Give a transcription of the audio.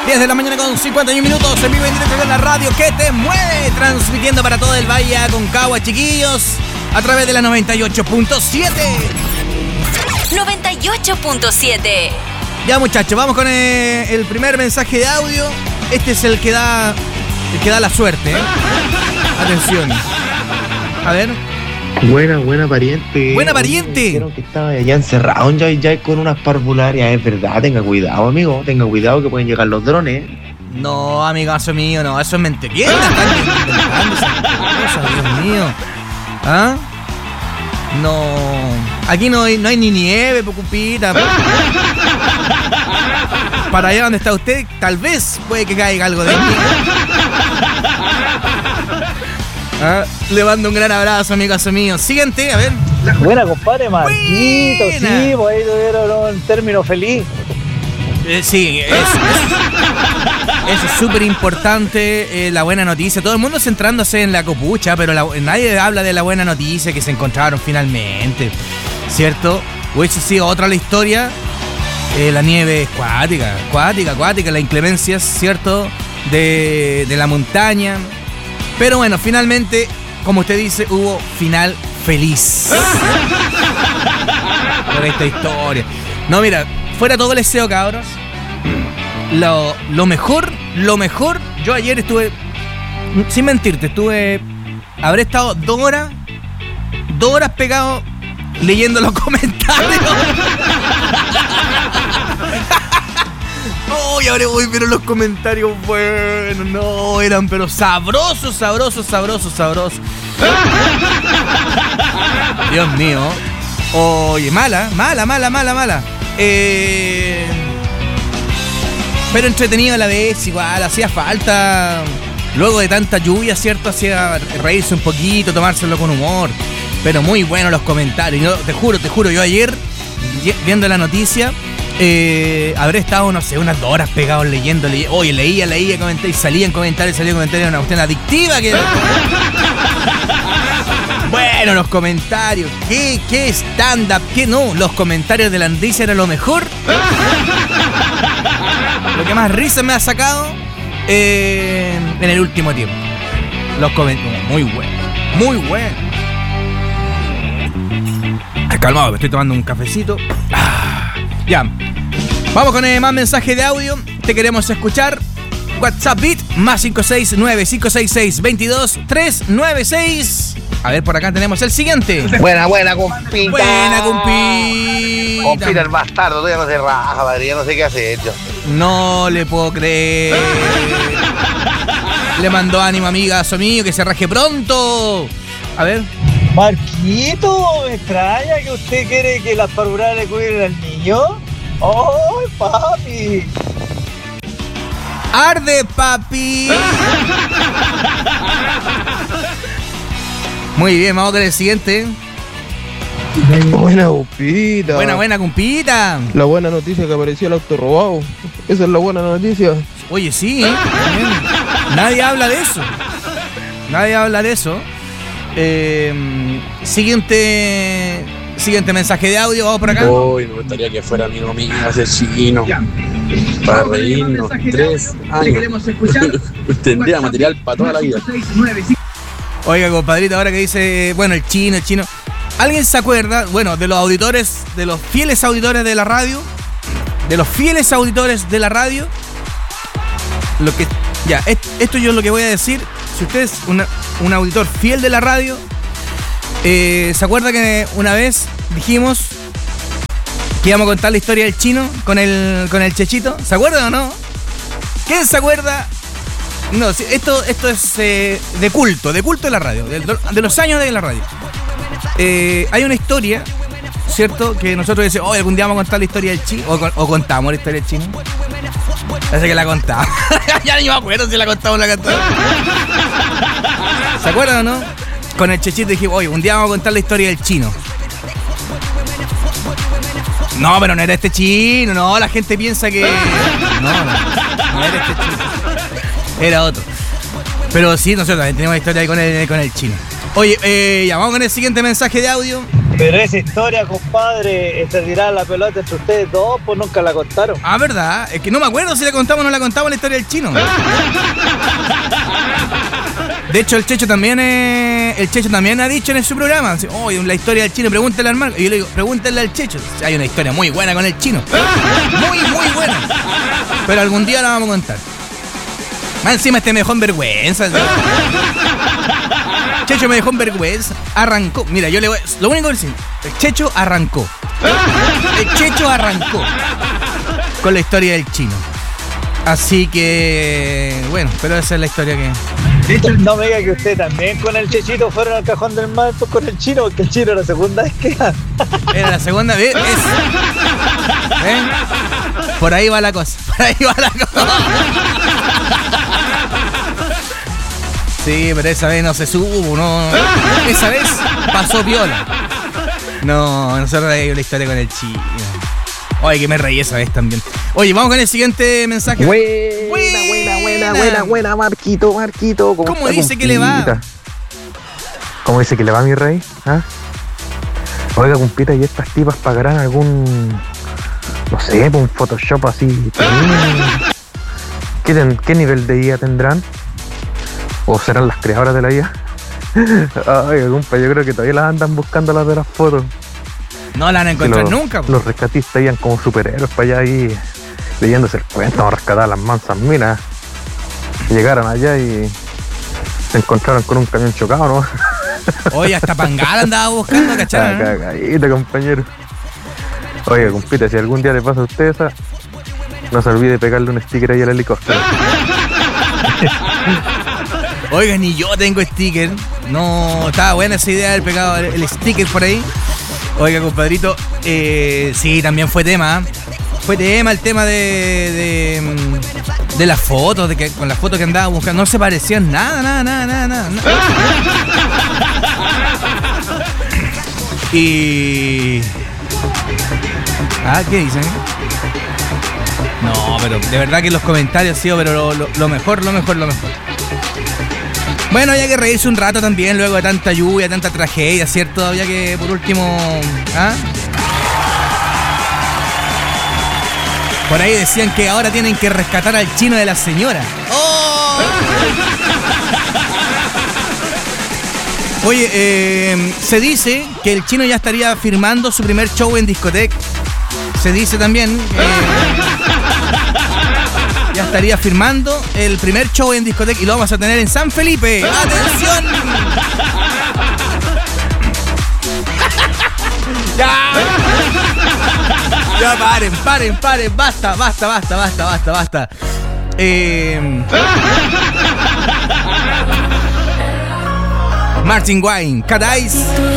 10 de la mañana con 51 minutos, en vivo en directo con la radio que te mueve, transmitiendo para todo el Valle Aconcagua, chiquillos, a través de la 98.7. 98.7. Ya, muchachos, vamos con el primer mensaje de audio. Este es el que da la suerte, ¿eh? Atención. A ver. Buena pariente. Buena pariente. Dijeron que estaba allá encerrado en ya con unas parvularias. Es verdad, tenga cuidado, amigo. Tenga cuidado que pueden llegar los drones. No, amigazo mío, no, eso es mentira. ¿Quién está inventando esas cosas, Dios mío? ¿Ah? No. Aquí no hay ni nieve, Pocupita. Para allá donde está usted, tal vez puede que caiga algo de nieve. ¿Ah? Le mando un gran abrazo, amigazo mío. Siguiente, a ver. Buena, compadre, Marquito. Buena. Sí, pues ahí tuvieron un término feliz. Sí, eso es súper importante, la buena noticia. Todo el mundo centrándose en la copucha, pero nadie habla de la buena noticia que se encontraron finalmente, ¿cierto? Hubiese sido otra la historia. La nieve es cuática, la inclemencia, ¿cierto? De la montaña. Pero bueno, finalmente, como usted dice, hubo final feliz por esta historia. No, mira, fuera todo el SEO, cabros. Lo mejor, yo ayer estuve, sin mentirte, habré estado 2 horas pegado leyendo los comentarios. Uy, ahora voy, pero los comentarios, bueno, no, eran pero sabrosos. Dios mío. Oye, mala. Pero entretenido a la vez, igual, hacía falta. Luego de tanta lluvia, ¿cierto? Hacía reírse un poquito, tomárselo con humor. Pero muy buenos los comentarios. Yo, te juro, yo ayer, viendo la noticia, habré estado, no sé, unas 2 horas pegados leyendo. Oye, leía, comenté, y salía en comentarios, una cuestión adictiva que... Bueno, los comentarios, ¿qué stand-up? ¿Qué no? Los comentarios de la Andicia era lo mejor. Lo que más risa me ha sacado en el último tiempo. Los comentarios, muy bueno. Calmado, me estoy tomando un cafecito. Ya. Vamos con más mensaje de audio. Te queremos escuchar. WhatsApp Beat más 569-566-22-396. A ver, por acá tenemos el siguiente. Buena, compita. Compita el bastardo, todavía no se raja, madre, ya no sé qué hacer yo. No le puedo creer. Le mandó ánimo, amigazo mío, que se raje pronto. A ver. Marquito, me extraña que usted quiere que las parvularias le cuiden al niño. ¡Oh, papi! ¡Arde, papi! Muy bien, vamos con el siguiente. Buena compita. Buena compita. La buena noticia que apareció el auto robado. Esa es la buena noticia. Oye, sí, nadie habla de eso. Siguiente mensaje de audio, vamos por acá. Hoy me gustaría que fuera mi amiga ese chino para reírnos 3 años. Tendría material para toda la vida. Oiga, compadrito, ahora que dice, bueno, el chino. ¿Alguien se acuerda, bueno, de los auditores, de los fieles auditores de la radio? Lo que, ya, esto yo lo que voy a decir. Si usted es un auditor fiel de la radio, ¿se acuerda que una vez dijimos que íbamos a contar la historia del chino con el Chechito? ¿Se acuerda o no? ¿Quién se acuerda? No, esto es de culto de la radio, de los años de la radio. Hay una historia, ¿cierto? Que nosotros decimos, oh, algún día vamos a contar la historia del chino, o contamos la historia del chino. Parece que la contamos. Ya ni me acuerdo si la contamos o la cantamos. ¿Se acuerdan o no? Con el Chechito dijimos, oye, un día vamos a contar la historia del chino. No, pero no era este chino, no, la gente piensa que... No era este chino. Era otro. Pero sí, nosotros también tenemos la historia ahí con el chino. Oye, ya vamos con el siguiente mensaje de audio. Pero esa historia, compadre, se tiraba la pelota entre ustedes dos, pues nunca la contaron. Ah, ¿verdad? Es que no me acuerdo si la contamos o no la contamos la historia del chino. De hecho, el Checho también ha dicho en su programa, oye, la historia del chino, pregúntale al Marco. Y yo le digo, pregúntale al Checho. Hay una historia muy buena con el chino. Muy, muy buena. Pero algún día la vamos a contar. Más encima me dejó en vergüenza. Checho me dejó en vergüenza. Arrancó. Mira, yo le voy. Lo único que decir, el Checho arrancó. El Checho arrancó con la historia del chino. Así que, bueno, pero esa es la historia que... No me diga que usted también con el Chechito fueron al cajón del mar con el chino, porque el chino era la segunda vez que... Era la segunda vez. ¿Eh? Por ahí va la cosa. Por ahí va la cosa. Sí, pero esa vez no se subo, no. Esa vez pasó piola. No, nosotros hay la historia con el chino. Oye, que me reí esa vez también. Oye, vamos con el siguiente mensaje. Buena, Marquito. ¿Cómo dice que le va? ¿Cómo dice que le va, mi rey? ¿Ah? Oiga, compita, ¿y estas tipas pagarán algún, no sé, un Photoshop así? ¿Qué nivel de IA tendrán? ¿O serán las creadoras de la IA? Ay, compa, yo creo que todavía las andan buscando las de las fotos. No la van a encontrar nunca. Los rescatistas iban como superhéroes para allá ahí leyéndose el cuento, vamos a rescatar las mansas minas. Llegaron allá y se encontraron con un camión chocado, ¿no? Oye, hasta Pangala andaba buscando, ¿cachai? Cagadita, compañero. Oye, compita, si algún día le pasa a usted esa, no se olvide pegarle un sticker ahí al helicóptero. Oiga, ni yo tengo sticker. No, estaba buena esa idea de haber pegado el sticker por ahí. Oiga, compadrito, sí, también fue tema. Fue tema el tema de las fotos, de que con las fotos que andaba buscando no se parecían nada. Y... ¿qué dicen? No, pero de verdad que los comentarios han sido pero lo mejor. Bueno, había que reírse un rato también luego de tanta lluvia, tanta tragedia, ¿cierto? Había que, por último... Por ahí decían que ahora tienen que rescatar al chino de la señora. ¡Oh! Oye, se dice que el chino ya estaría firmando su primer show en discoteca. Se dice también ya estaría firmando el primer show en discoteca y lo vamos a tener en San Felipe. ¡Atención! Ya paren, basta. Martin Wayne, Cat Eyes.